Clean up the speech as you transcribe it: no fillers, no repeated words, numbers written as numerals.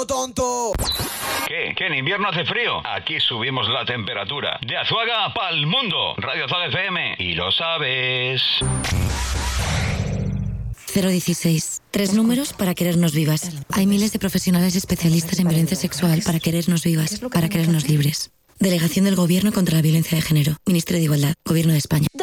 tonto. ¿Qué? ¿Que en invierno hace frío? Aquí subimos la temperatura. De Azuaga pa'l mundo. Radio Azuaga FM. Y lo sabes. 016. 3 números para querernos vivas. Hay miles de profesionales especialistas en violencia sexual para querernos vivas, para querernos libres. Delegación del Gobierno contra la Violencia de Género. Ministerio de Igualdad. Gobierno de España.